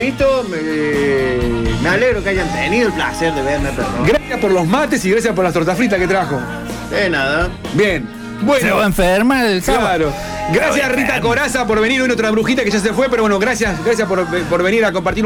visto, me alegro que hayan tenido el placer de verme, perdón. Gracias por los mates y gracias por las tortas fritas que trajo. De nada. Bien. Bueno. Se va a enfermar el sábado. Claro. Gracias Rita Corazza por venir. Hoy otra brujita que ya se fue, pero bueno, gracias por venir a compartir